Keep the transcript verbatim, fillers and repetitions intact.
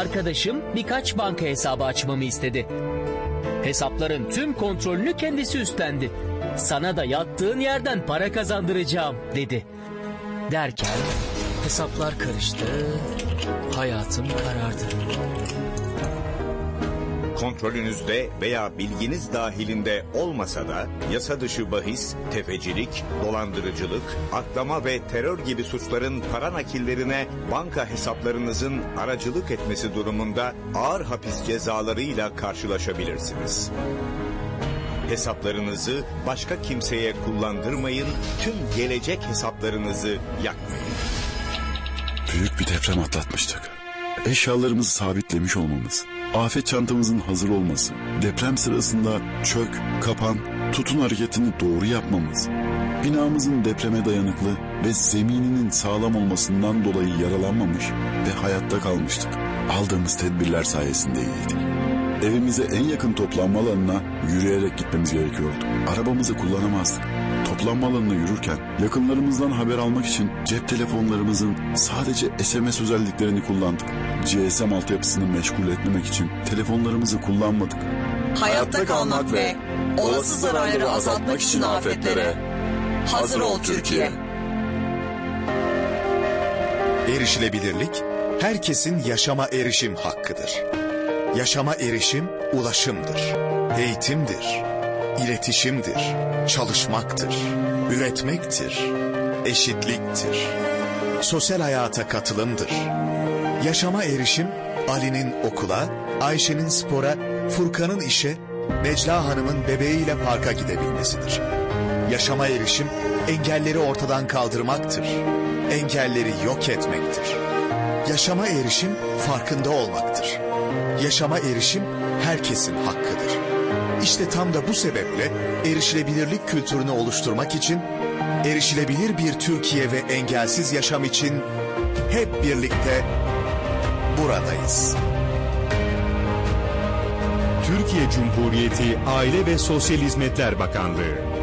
arkadaşım birkaç banka hesabı açmamı istedi. Hesapların tüm kontrolünü kendisi üstlendi. Sana da yattığın yerden para kazandıracağım dedi. Derken hesaplar karıştı, hayatım karardı. Kontrolünüzde veya bilginiz dahilinde olmasa da yasa dışı bahis, tefecilik, dolandırıcılık, aklama ve terör gibi suçların para nakillerine banka hesaplarınızın aracılık etmesi durumunda ağır hapis cezalarıyla karşılaşabilirsiniz. Hesaplarınızı başka kimseye kullandırmayın, tüm gelecek hesaplarınızı yakmayın. Büyük bir deprem atlatmıştık. Eşyalarımızı sabitlemiş olmamız, afet çantamızın hazır olması, deprem sırasında çök, kapan, tutun hareketini doğru yapmamız, binamızın depreme dayanıklı ve zemininin sağlam olmasından dolayı yaralanmamış ve hayatta kalmıştık. Aldığımız tedbirler sayesindeydi. Evimize en yakın toplanma alanına yürüyerek gitmemiz gerekiyordu. Arabamızı kullanamazdık. Toplanma alanına yürürken yakınlarımızdan haber almak için cep telefonlarımızın sadece S M S özelliklerini kullandık. G S M altyapısını meşgul etmemek için telefonlarımızı kullanmadık. Hayatta kalmak ve olası zararları azaltmak için afetlere hazır ol Türkiye. Erişilebilirlik, herkesin yaşama erişim hakkıdır. Yaşama erişim ulaşımdır, eğitimdir, iletişimdir, çalışmaktır, üretmektir, eşitliktir, sosyal hayata katılımdır. Yaşama erişim, Ali'nin okula, Ayşe'nin spora, Furkan'ın işe, Necla Hanım'ın bebeğiyle parka gidebilmesidir. Yaşama erişim, engelleri ortadan kaldırmaktır, engelleri yok etmektir. Yaşama erişim, farkında olmaktır. Yaşama erişim, herkesin hakkıdır. İşte tam da bu sebeple erişilebilirlik kültürünü oluşturmak için, erişilebilir bir Türkiye ve engelsiz yaşam için hep birlikte buradayız. Türkiye Cumhuriyeti Aile ve Sosyal Hizmetler Bakanlığı